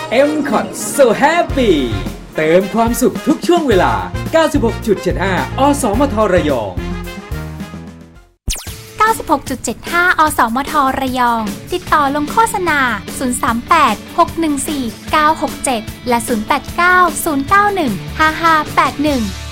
M Cot So Happy เติมความสุขทุกช่วงเวลา 96.75 อสมทระยอง 96.75 อสมทระยองติดต่อลงโฆษณา038 614 967และ089 091 5581